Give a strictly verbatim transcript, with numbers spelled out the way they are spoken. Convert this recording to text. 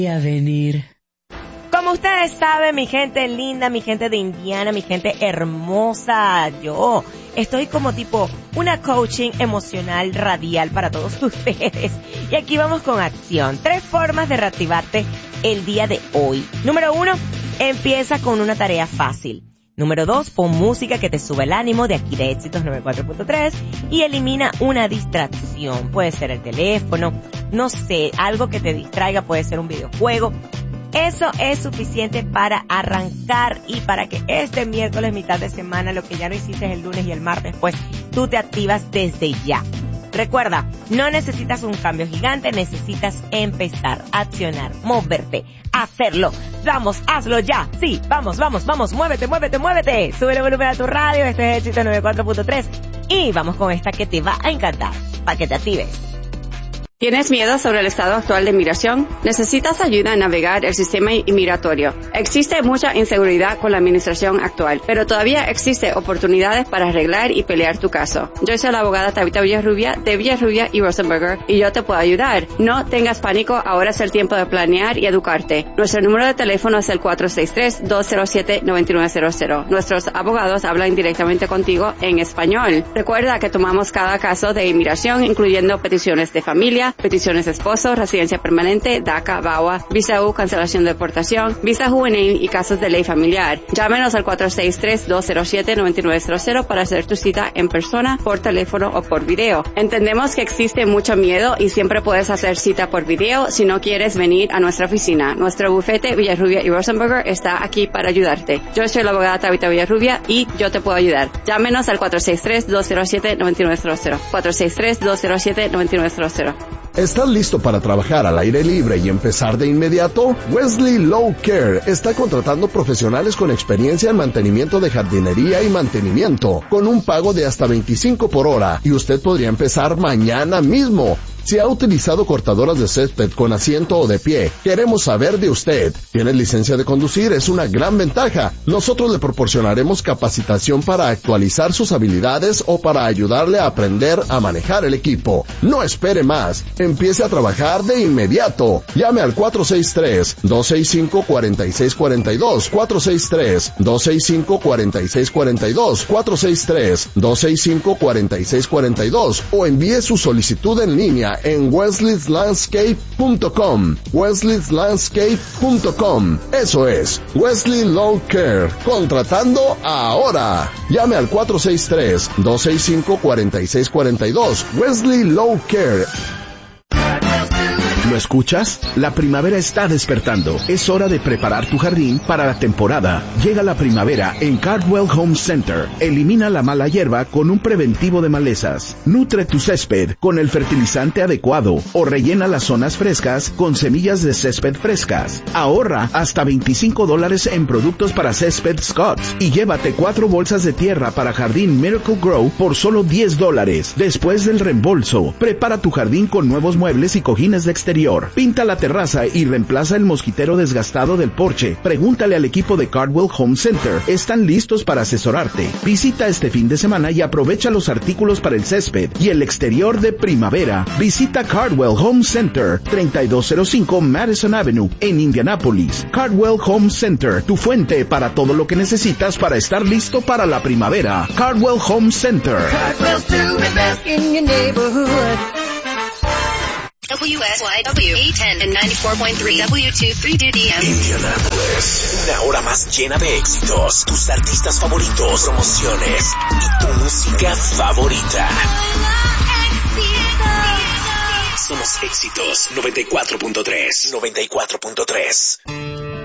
A venir. Como ustedes saben, mi gente linda, mi gente de Indiana, mi gente hermosa, yo estoy como tipo una coaching emocional radial para todos ustedes. Y aquí vamos con acción. Tres formas de reactivarte el día de hoy. Número uno, empieza con una tarea fácil. Número dos, pon música que te sube el ánimo de aquí de Éxitos noventa y cuatro punto tres y elimina una distracción. Puede ser el teléfono, no sé, algo que te distraiga, puede ser un videojuego. Eso es suficiente para arrancar y para que este miércoles, mitad de semana, lo que ya no hiciste el lunes y el martes, pues tú te activas desde ya. Recuerda, no necesitas un cambio gigante, necesitas empezar, accionar, moverte, hacerlo. Vamos, hazlo ya. Sí, vamos, vamos, vamos, muévete, muévete, muévete. Sube el volumen a tu radio, este es Éxito noventa y cuatro punto tres. Y vamos con esta que te va a encantar, para que te actives. ¿Tienes miedo sobre el estado actual de inmigración? ¿Necesitas ayuda en navegar el sistema inmigratorio? Existe mucha inseguridad con la administración actual, pero todavía existe oportunidades para arreglar y pelear tu caso. Yo soy la abogada Tabitha Villarrubia de Villarrubia y Rosenberger y yo te puedo ayudar. No tengas pánico, ahora es el tiempo de planear y educarte. Nuestro número de teléfono es el cuatro seis tres, dos cero siete, nueve nueve cero cero. Nuestros abogados hablan directamente contigo en español. Recuerda que tomamos cada caso de inmigración, incluyendo peticiones de familia, peticiones de esposo, residencia permanente, DACA, V A W A, visa U, cancelación de deportación, visa juvenil y casos de ley familiar. Llámenos al cuatro seis tres, dos cero siete, nueve nueve cero cero para hacer tu cita en persona, por teléfono o por video. Entendemos que existe mucho miedo y siempre puedes hacer cita por video si no quieres venir a nuestra oficina. Nuestro bufete Villarrubia y Rosenberger está aquí para ayudarte. Yo soy la abogada Tabitha Villarrubia y yo te puedo ayudar. Llámenos al cuatro seis tres, dos cero siete, nueve nueve cero cero. cuatro seis tres, dos cero siete, nueve nueve cero cero. ¿Estás listo para trabajar al aire libre y empezar de inmediato? Wesley Lawn Care está contratando profesionales con experiencia en mantenimiento de jardinería y mantenimiento, con un pago de hasta veinticinco por hora, y usted podría empezar mañana mismo. Si ha utilizado cortadoras de césped con asiento o de pie, queremos saber de usted. ¿Tiene licencia de conducir? Es una gran ventaja. Nosotros le proporcionaremos capacitación para actualizar sus habilidades o para ayudarle a aprender a manejar el equipo. No espere más. Empiece a trabajar de inmediato. Llame al cuatro seis tres, dos seis cinco, cuatro seis cuatro dos, cuatro seis tres, dos seis cinco, cuatro seis cuatro dos, cuatro seis tres, dos seis cinco, cuatro seis cuatro dos o envíe su solicitud en línea en wesleys landscape punto com. wesleys landscape punto com. Eso es, Wesley Lawn Care. Contratando ahora. Llame al cuatro seis tres, dos seis cinco, cuatro seis cuatro dos. Wesley Lawn Care. ¿Lo escuchas? La primavera está despertando. Es hora de preparar tu jardín para la temporada. Llega la primavera en Cardwell Home Center. Elimina la mala hierba con un preventivo de malezas. Nutre tu césped con el fertilizante adecuado o rellena las zonas frescas con semillas de césped frescas. Ahorra hasta veinticinco dólares en productos para césped Scotts y llévate cuatro bolsas de tierra para jardín Miracle Grow por solo diez dólares. Después del reembolso, prepara tu jardín con nuevos muebles y cojines de exterior. Pinta la terraza y reemplaza el mosquitero desgastado del porche. Pregúntale al equipo de Cardwell Home Center. Están listos para asesorarte. Visita este fin de semana y aprovecha los artículos para el césped y el exterior de primavera. Visita Cardwell Home Center, treinta y dos cero cinco Madison Avenue, en Indianápolis. Cardwell Home Center, tu fuente para todo lo que necesitas para estar listo para la primavera. Cardwell Home Center. Cardwell's doing best in your neighborhood. W S Y W eight ten and ninety-four point three W twenty-three D D M. Indianapolis, una hora más llena de éxitos, tus artistas favoritos, promociones y tu música favorita. Somos Éxitos noventa y cuatro punto tres. noventa y cuatro punto tres.